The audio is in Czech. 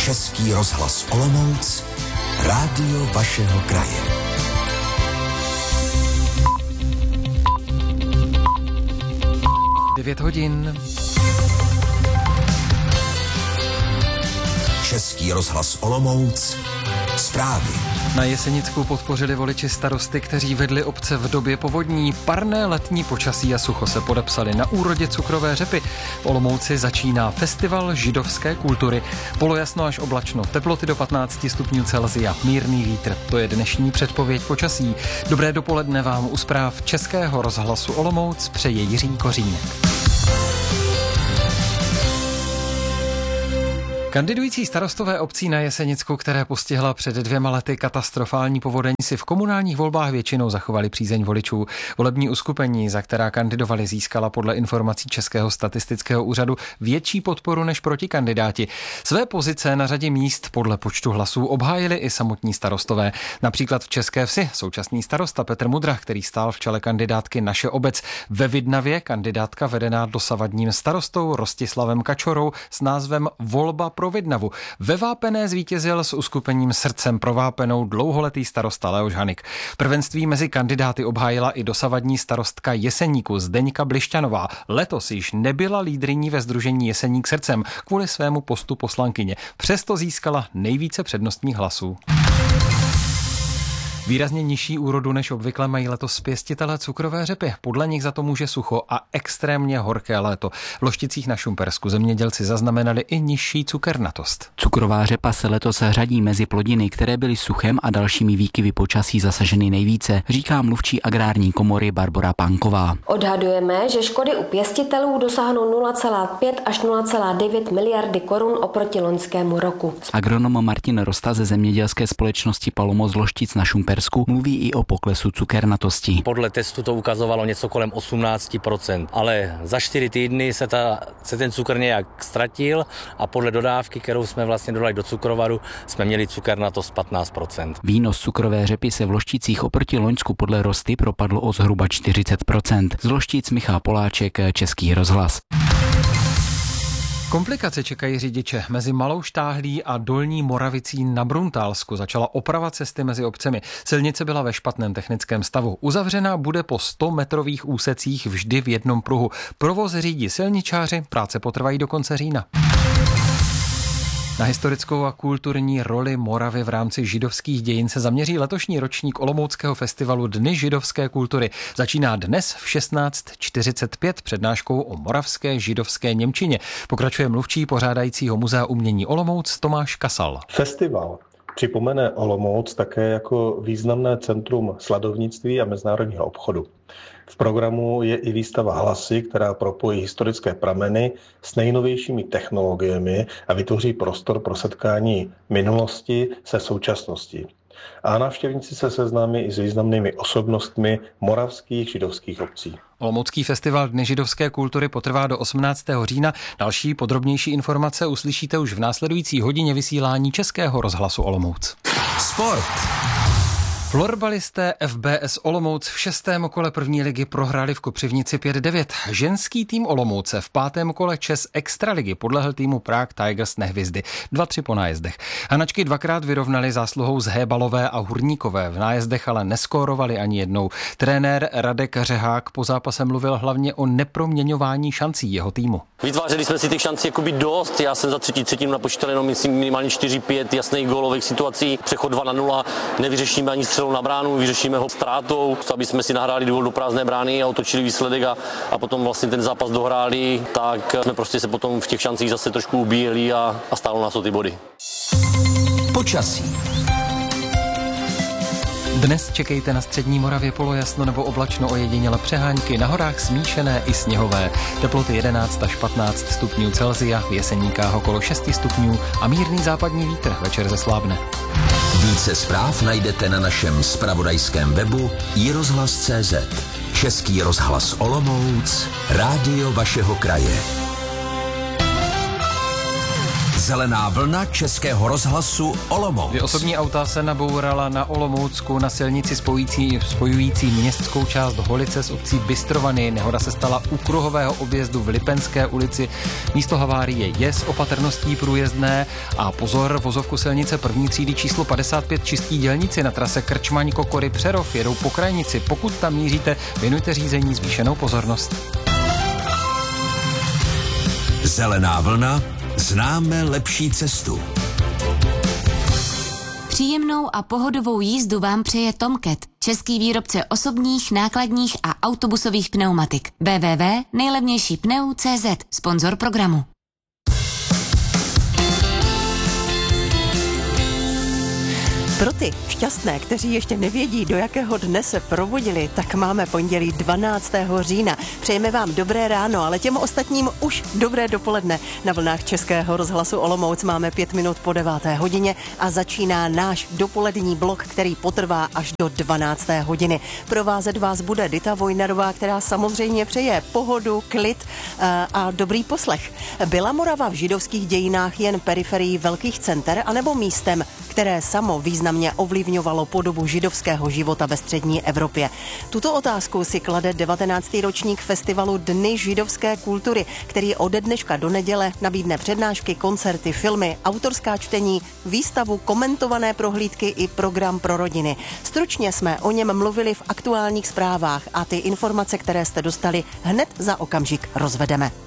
Český rozhlas Olomouc, rádio vašeho kraje. Devět hodin. Český rozhlas Olomouc, zprávy. Na Jesenicku podpořili voliči starosty, kteří vedli obce v době povodní. Parné letní počasí a sucho se podepsali na úrodě cukrové řepy. V Olomouci začíná festival židovské kultury. Polojasno až oblačno, teploty do 15 stupňů Celsia, mírný vítr. To je dnešní předpověď počasí. Dobré dopoledne vám u zpráv Českého rozhlasu Olomouc přeje Jiří Kořínek. Kandidující starostové obcí na Jesenicku, které postihla před 2 lety katastrofální povodeň, si v komunálních volbách většinou zachovali přízeň voličů. Volební uskupení, za která kandidovali, získala podle informací Českého statistického úřadu větší podporu než protikandidáti. Své pozice na řadě míst podle počtu hlasů obhájili i samotní starostové. Například v České Vsi současný starosta Petr Mudra, který stál v čele kandidátky Naše obec. Ve Vidnavě kandidátka vedená dosavadním starostou Rostislavem Kačorou s názvem Volba pro Vidnavu. Ve Vápené zvítězil s uskupením Srdcem pro Vápenou dlouholetý starosta Leoš Hanik. Prvenství mezi kandidáty obhájila i dosavadní starostka Jeseníku Zdeňka Blišťanová. Letos již nebyla lídryní ve sdružení Jeseník Srdcem kvůli svému postu poslankyně. Přesto získala nejvíce přednostních hlasů. Výrazně nižší úrodu než obvykle mají letos pěstitelé cukrové řepy. Podle nich za to může sucho a extrémně horké léto. V Lošticích na Šumpersku zemědělci zaznamenali i nižší cukernatost. Cukrová řepa se letos řadí mezi plodiny, které byly suchem a dalšími výkyvy počasí zasaženy nejvíce, říká mluvčí agrární komory Barbora Pánková. Odhadujeme, že škody u pěstitelů dosáhnou 0,5 až 0,9 miliardy korun oproti loňskému roku. Agronom Martin Rosta ze zemědělské společnosti Palomo z Loštic na Šumpersku mluví i o poklesu cukernatosti. Podle testu to ukazovalo něco kolem 18%, ale za 4 týdny se ten cukr nějak ztratil a podle dodávky, kterou jsme vlastně dodali do cukrovaru, jsme měli cukernatost 15%. Výnos cukrové řepy se v Lošticích oproti loňsku podle Rosty propadl o zhruba 40%. Z Loštic Michal Poláček, Český rozhlas. Komplikace čekají řidiče. Mezi Malou Štáhlí a Dolní Moravicí na Bruntálsku začala oprava cesty mezi obcemi. Silnice byla ve špatném technickém stavu. Uzavřená bude po 100-metrových úsecích vždy v jednom pruhu. Provoz řídí silničáři, práce potrvají do konce října. Na historickou a kulturní roli Moravy v rámci židovských dějin se zaměří letošní ročník Olomouckého festivalu Dny židovské kultury. Začíná dnes v 16:45 přednáškou o moravské židovské němčině. Pokračuje mluvčí pořádajícího Muzea umění Olomouc Tomáš Kasal. Festival připomene Olomouc také jako významné centrum sladovnictví a mezinárodního obchodu. V programu je i výstava Hlasy, která propojí historické prameny s nejnovějšími technologiemi a vytvoří prostor pro setkání minulosti se současností. A návštěvníci se seznámí i s významnými osobnostmi moravských židovských obcí. Olomoucký festival Dny židovské kultury potrvá do 18. října. Další podrobnější informace uslyšíte už v následující hodině vysílání Českého rozhlasu Olomouc. Sport. Florbalisté FBS Olomouc v 6. kole první ligy prohráli v Kopřivnici 5-9. Ženský tým Olomouce v 5. kole ČES Extraligy podlehl týmu Prague Tigers Nehvězdy 2-3 po nájezdech. Hanačky dvakrát vyrovnali zásluhou z Hébalové a Hurníkové. V nájezdech ale neskórovali ani jednou. Trenér Radek Řehák po zápase mluvil hlavně o neproměňování šancí jeho týmu. Vytvářeli jsme si těch šancí jakoby dost. Já jsem za třetinu napočítal jenom minimálně 4-5 jasných gólových situací. Přechod 2-0, nevyřešíme ani střelou na bránu, vyřešíme ho ztrátou, aby jsme si nahráli gól do prázdné brány a otočili výsledek a potom vlastně ten zápas dohráli, tak jsme prostě se potom v těch šancích zase trošku ubíjeli a stálo nás o ty body. Počasí. Dnes čekejte na střední Moravě polojasno nebo oblačno, ojediněle přehánky, na horách smíšené i sněhové. Teploty 11 až 15 stupňů Celsia, v Jeseníkách okolo 6 stupňů a mírný západní vítr, večer zeslábne. Více zpráv najdete na našem zpravodajském webu iRozhlas.cz. Český rozhlas Olomouc, rádio vašeho kraje. Zelená vlna Českého rozhlasu Olomouc. 2 osobní auta se nabourala na Olomoucku na silnici spojující městskou část Holice s obcí Bystrovany. Nehoda se stala u kruhového objezdu v Lipenské ulici. Místo havárie je s opatrností průjezdné a pozor, vozovku silnice první třídy číslo 55 čistí dělníci na trase Krčmaň Kokory Přerov, jedou po krajnici. Pokud tam míříte, věnujte řízení zvýšenou pozornost. Zelená vlna, známe lepší cestu. Příjemnou a pohodovou jízdu vám přeje Tomcat, český výrobce osobních, nákladních a autobusových pneumatik. www.nejlevnějšípneu.cz, sponzor programu. Pro ty šťastné, kteří ještě nevědí, do jakého dne se probudili, tak máme pondělí 12. října. Přejeme vám dobré ráno, ale těm ostatním už dobré dopoledne. Na vlnách Českého rozhlasu Olomouc máme 5 minut po 9. hodině a začíná náš dopolední blok, který potrvá až do 12. hodiny. Provázet vás bude Dita Vojnarová, která samozřejmě přeje pohodu, klid a dobrý poslech. Byla Morava v židovských dějinách jen periferií velkých center anebo místem, které samo významně ovlivňovalo podobu židovského života ve střední Evropě? Tuto otázku si klade 19. ročník festivalu Dny židovské kultury, který ode dneška do neděle nabídne přednášky, koncerty, filmy, autorská čtení, výstavu, komentované prohlídky i program pro rodiny. Stručně jsme o něm mluvili v aktuálních zprávách a ty informace, které jste dostali, hned za okamžik rozvedeme.